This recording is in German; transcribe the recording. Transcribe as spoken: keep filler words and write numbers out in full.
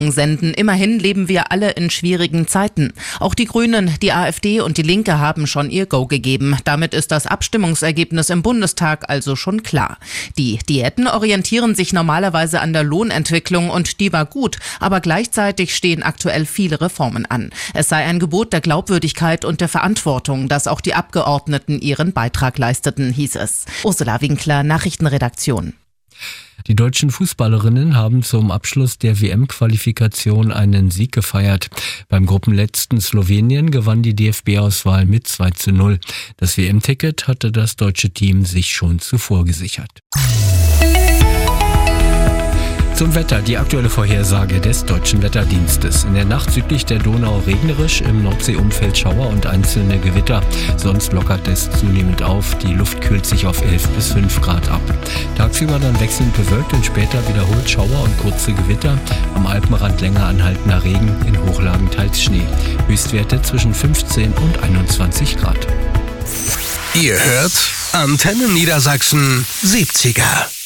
senden. Immerhin leben wir alle in schwierigen Zeiten. Auch die Grünen, die AfD und die Linke haben schon ihr Go gegeben. Damit ist das Abstimmungsergebnis im Bundestag also schon klar. Die Diäten orientieren sich normalerweise an der Lohnentwicklung und die war gut, aber gleichzeitig stehen aktuell viele Reformen an. Es sei ein Gebot der Glaubwürdigkeit und der Verantwortung, dass auch die Abgeordneten ihren Beitrag leisteten, hieß es. Ursula Winkler, Nachrichtenredaktion. Die deutschen Fußballerinnen haben zum Abschluss der W M-Qualifikation einen Sieg gefeiert. Beim Gruppenletzten Slowenien gewann die D F B-Auswahl mit zwei zu null. Das W M-Ticket hatte das deutsche Team sich schon zuvor gesichert. Zum Wetter, die aktuelle Vorhersage des Deutschen Wetterdienstes. In der Nacht südlich der Donau regnerisch, im Nordseeumfeld Schauer und einzelne Gewitter. Sonst lockert es zunehmend auf. Die Luft kühlt sich auf elf bis fünf Grad ab. Tagsüber dann wechselnd bewölkt und später wiederholt Schauer und kurze Gewitter. Am Alpenrand länger anhaltender Regen, in Hochlagen teils Schnee. Höchstwerte zwischen fünfzehn und einundzwanzig Grad. Ihr hört Antenne Niedersachsen siebziger.